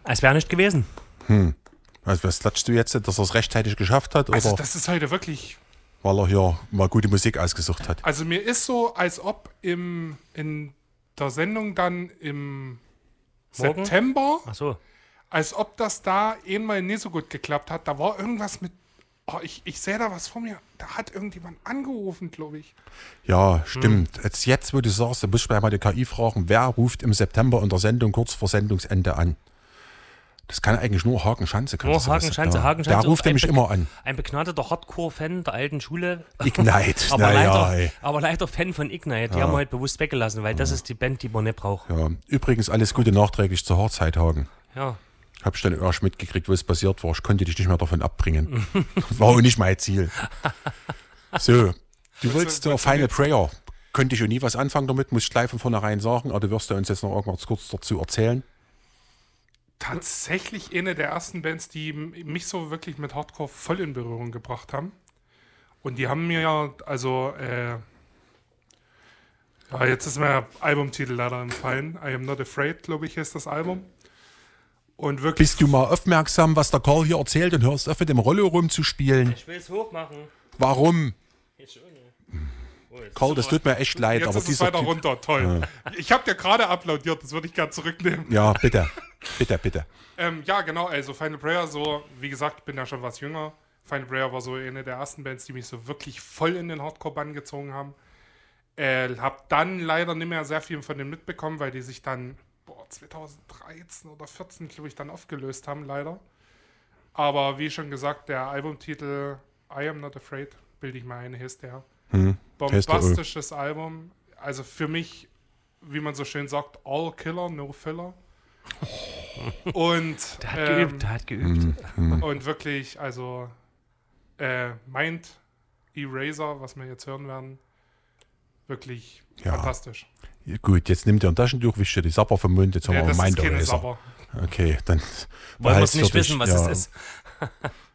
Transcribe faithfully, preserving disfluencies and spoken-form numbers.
Als wäre nicht gewesen. Hm. Also was klatschst du jetzt, dass er es rechtzeitig geschafft hat? Also oder das ist heute wirklich... weil er hier mal gute Musik ausgesucht hat? Also mir ist so, als ob im, in der Sendung dann im Morgen? September, Ach so. als ob das da einmal nicht so gut geklappt hat. Da war irgendwas mit... Oh, ich, ich sehe da was vor mir. Da hat irgendjemand angerufen, glaube ich. Ja, stimmt. Hm. Jetzt, jetzt, wo du sagst, da muss ich mal die K I fragen, wer ruft im September in der Sendung kurz vor Sendungsende an? Das kann eigentlich nur Hagen Schanze. Nur Hagen Schanze, ja. Hagen Schanze. Der ruft nämlich immer an. Ein begnadeter Hardcore-Fan der alten Schule. Ignite. aber, leider, leider, aber leider Fan von Ignite. Die ja. haben wir halt bewusst weggelassen, weil ja. das ist die Band, die man nicht braucht. Ja. Übrigens alles Gute nachträglich zur Hochzeit, Hagen. Ja. Hab ich dann erst mitgekriegt, was passiert war. Ich konnte dich nicht mehr davon abbringen. War auch nicht mein Ziel. So, du willst zur Final Prayer. Könnte ich auch nie was anfangen damit, muss ich gleich von vornherein sagen, aber du wirst ja uns jetzt noch irgendwas kurz dazu erzählen. Tatsächlich eine der ersten Bands, die mich so wirklich mit Hardcore voll in Berührung gebracht haben. Und die haben mir ja, also, äh, ja, jetzt ist mir der Albumtitel leider entfallen. I Am Not Afraid, glaube ich, ist das Album. Und wirklich. Bist du mal aufmerksam, was der Karl hier erzählt und hörst auf mit dem Rollo rumzuspielen? Ich will es hochmachen. Warum? Jetzt ohne. Oh, Karl, das tut mir echt leid. Jetzt aber ist es weiter typ, runter, toll. Ja. Ich habe dir gerade applaudiert, das würde ich gerne zurücknehmen. Ja, bitte. Bitte, bitte. ähm, ja, genau, also Final Prayer, so, wie gesagt, ich bin ja schon was jünger. Final Prayer war so eine der ersten Bands, die mich so wirklich voll in den Hardcore-Bann gezogen haben. Äh, hab dann leider nicht mehr sehr viel von denen mitbekommen, weil die sich dann boah, zweitausenddreizehn oder vierzehn, glaube ich, dann aufgelöst haben, leider. Aber wie schon gesagt, der Albumtitel I Am Not Afraid, bilde ich mal ein, heißt der. Hm, bombastisches Album. Also für mich, wie man so schön sagt, all killer, no filler. Und der hat ähm, geübt, der hat geübt. Hm, und wirklich, also äh, Mind Eraser, was wir jetzt hören werden, wirklich ja. fantastisch. Ja, gut, jetzt nimmt ihr ein Taschentuch, wischt ihr die Sapper vom Mund, jetzt haben Ja, wir das Mind ist keine Eraser. Sapper. Okay, dann wollen wir es nicht wissen, was ja. es ist.